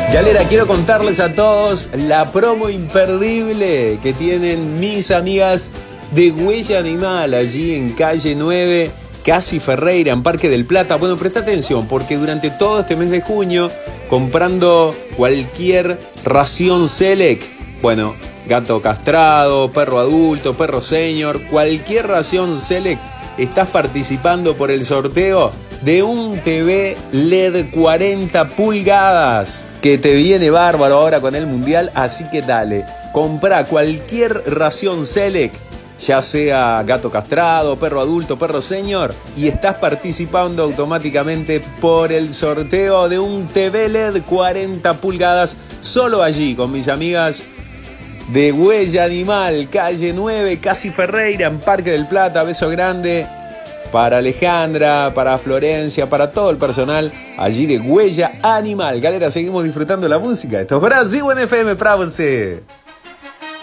Galera, quiero contarles a todos la promo imperdible que tienen mis amigas de Huella Animal allí en calle 9, Casi Ferreira, en Parque del Plata. Bueno, presta atención porque durante todo este mes de junio, comprando cualquier ración Select, bueno, gato castrado, perro adulto, perro senior, cualquier ración Select, estás participando por el sorteo de un TV LED 40 pulgadas que te viene bárbaro ahora con el mundial. Así que dale, compra cualquier ración Select, ya sea gato castrado, perro adulto, perro senior, y estás participando automáticamente por el sorteo de un TV LED 40 pulgadas solo allí con mis amigas de Huella Animal, calle 9, Casi Ferreira, en Parque del Plata. Beso grande para Alejandra, para Florencia, para todo el personal allí de Huella Animal. Galera, seguimos disfrutando la música. Esto es Brasil en FM para você.